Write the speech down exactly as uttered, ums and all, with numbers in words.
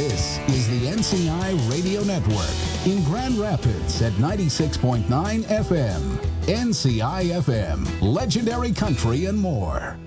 This is the N C I Radio Network in Grand Rapids at ninety-six point nine F M. N C I F M, legendary country and more.